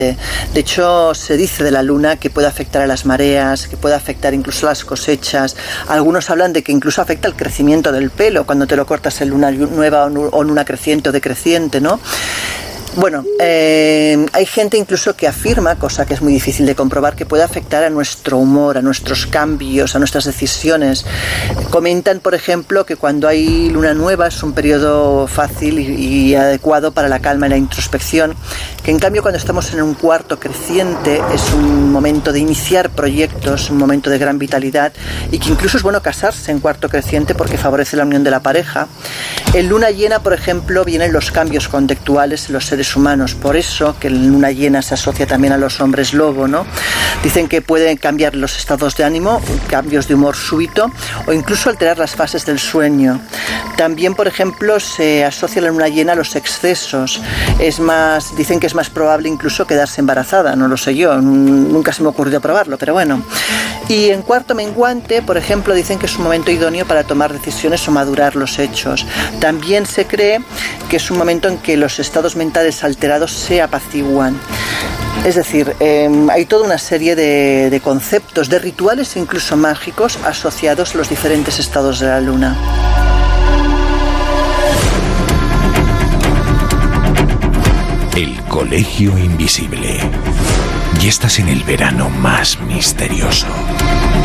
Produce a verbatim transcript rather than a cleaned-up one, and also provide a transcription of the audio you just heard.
De hecho, se dice de la luna que puede afectar a las mareas, que puede afectar incluso a las cosechas. Algunos hablan de que incluso afecta al crecimiento del pelo cuando te lo cortas en luna nueva o en luna creciente o decreciente, ¿no? Bueno, eh, hay gente incluso que afirma, cosa que es muy difícil de comprobar, que puede afectar a nuestro humor, a nuestros cambios, a nuestras decisiones. Comentan, por ejemplo, que cuando hay luna nueva es un periodo fácil y, y adecuado para la calma y la introspección, que en cambio cuando estamos en un cuarto creciente es un momento de iniciar proyectos, un momento de gran vitalidad, y que incluso es bueno casarse en cuarto creciente porque favorece la unión de la pareja. En luna llena, por ejemplo, vienen los cambios conductuales en los seres humanos, por eso que en luna llena se asocia también a los hombres lobo, ¿no? Dicen que pueden cambiar los estados de ánimo, cambios de humor súbito o incluso alterar las fases del sueño. También, por ejemplo, se asocia la luna llena a los excesos. Es más, dicen que es más probable incluso quedarse embarazada, no lo sé yo, nunca se me ha ocurrido probarlo, pero bueno. Y en cuarto menguante, por ejemplo, dicen que es un momento idóneo para tomar decisiones o madurar los hechos. También se cree que es un momento en que los estados mentales alterados se apaciguan. Es decir, eh, hay toda una serie de, de conceptos, de rituales incluso mágicos asociados a los diferentes estados de la luna. El Colegio Invisible. Y estás en el verano más misterioso.